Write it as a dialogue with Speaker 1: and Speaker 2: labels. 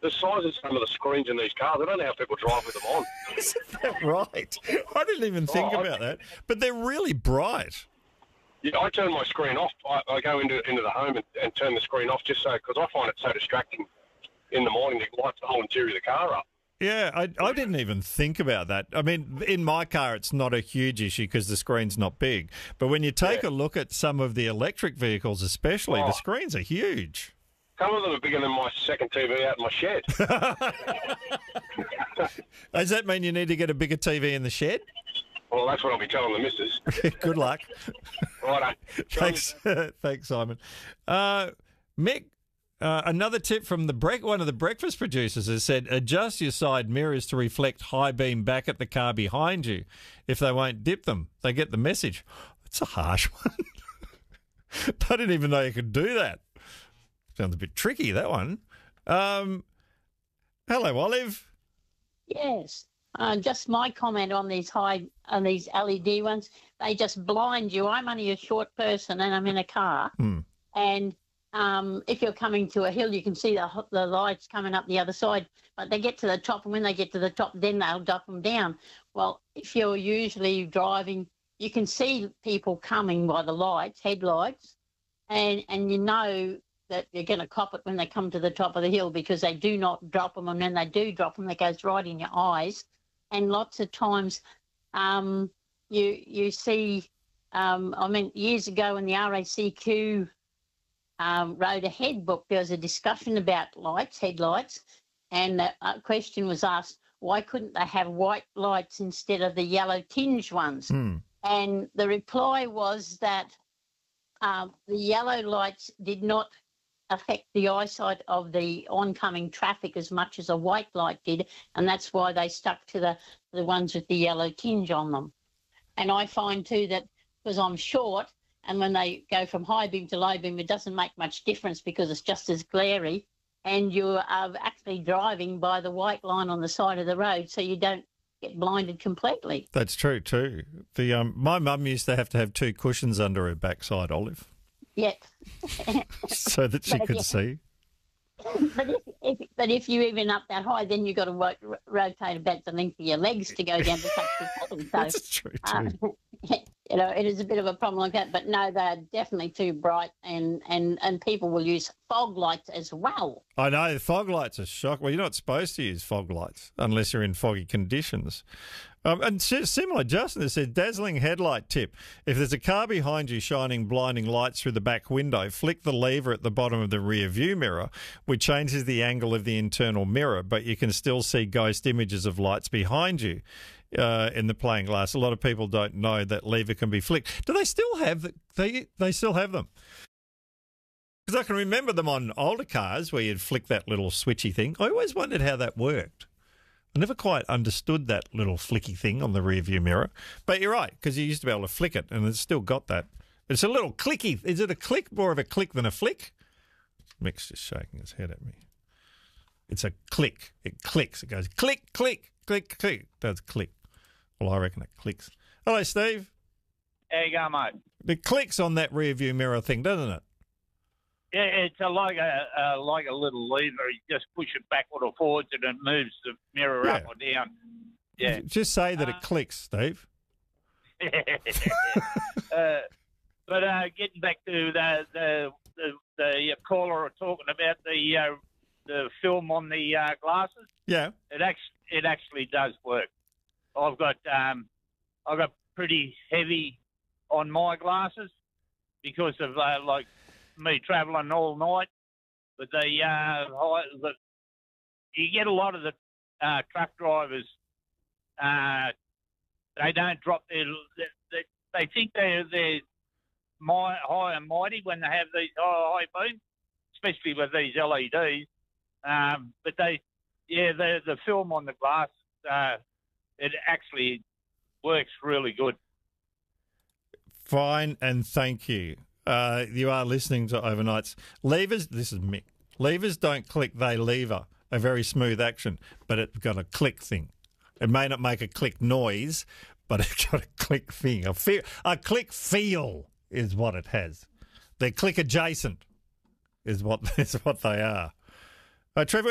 Speaker 1: the size of some of the screens in these cars, I don't know how people drive with them on.
Speaker 2: Isn't that right? I didn't even think about that. But they're really bright.
Speaker 1: Yeah, I turn my screen off. I go into the home and turn the screen off just so, because I find it so distracting in the morning. It lights the whole interior of the car up.
Speaker 2: Yeah, I didn't even think about that. I mean, in my car, it's not a huge issue because the screen's not big. But when you take a look at some of the electric vehicles especially, the screens are huge.
Speaker 1: Some of them are bigger than my second TV out in my shed.
Speaker 2: Does that mean you need to get a bigger TV in the shed?
Speaker 1: Well, that's what I'll be telling the missus.
Speaker 2: Good luck.
Speaker 1: Righto.
Speaker 2: Thanks, Simon. Mick, another tip from one of the breakfast producers has said, adjust your side mirrors to reflect high beam back at the car behind you. If they won't dip them, they get the message. It's a harsh one. I didn't even know you could do that. Sounds a bit tricky, that one. Hello, Olive.
Speaker 3: Yes. Just my comment on these LED ones. They just blind you. I'm only a short person and I'm in a car. And if you're coming to a hill, you can see the lights coming up the other side. But they get to the top, and when they get to the top, then they'll drop them down. Well, if you're usually driving, you can see people coming by the lights, headlights, and you know that you're going to cop it when they come to the top of the hill, because they do not drop them, and when they do drop them, it goes right in your eyes. And lots of times you see, years ago in the RACQ Road Ahead book, there was a discussion about headlights, and a question was asked, why couldn't they have white lights instead of the yellow tinge ones? And the reply was that the yellow lights did not affect the eyesight of the oncoming traffic as much as a white light did, and that's why they stuck to the ones with the yellow tinge on them. And I find too that because I'm short, and when they go from high beam to low beam, it doesn't make much difference because it's just as glary, and you are actually driving by the white line on the side of the road, so you don't get blinded completely.
Speaker 2: That's true too. My mum used to have two cushions under her backside, Olive.
Speaker 3: Yep.
Speaker 2: So that she could see.
Speaker 3: But if you're even up that high, then you've got to rotate about the length of your legs to go down to touch the bottom. So,
Speaker 2: that's true too.
Speaker 3: It is a bit of a problem like that. But no, they're definitely too bright, and people will use fog lights as well.
Speaker 2: I know, fog lights are shock. Well, you're not supposed to use fog lights unless you're in foggy conditions. And similar, Justin has said, dazzling headlight tip. If there's a car behind you shining blinding lights through the back window, flick the lever at the bottom of the rear view mirror, which changes the angle of the internal mirror, but you can still see ghost images of lights behind you in the plane glass. A lot of people don't know that lever can be flicked. Do they still have they still have them? Because I can remember them on older cars where you'd flick that little switchy thing. I always wondered how that worked. I never quite understood that little flicky thing on the rear view mirror. But you're right, because you used to be able to flick it, and it's still got that. It's a little clicky. Is it a click, more of a click than a flick? Mick's just shaking his head at me. It's a click. It clicks. It goes click, click, click, click. It does click. Well, I reckon it clicks. Hello, Steve.
Speaker 4: How you going, mate?
Speaker 2: It clicks on that rear view mirror thing, doesn't it?
Speaker 4: Yeah, it's like a little lever. You just push it backward or forwards, and it moves the mirror up or down. Yeah.
Speaker 2: Just say that it clicks, Steve.
Speaker 4: But getting back to the caller talking about the film on the glasses.
Speaker 2: Yeah.
Speaker 4: It actually does work. I've got pretty heavy on my glasses because of me travelling all night, but you get a lot of the truck drivers. They don't drop they think they're high and mighty when they have these high beams, especially with these LEDs. But the film on the glass, it actually works really good.
Speaker 2: Fine, and thank you. You are listening to Overnights. Levers, this is Mick. Levers don't click, they lever. A very smooth action, but it's got a click thing. It may not make a click noise, but it's got a click thing. A click feel is what it has. They're click adjacent is what they are. Trevor,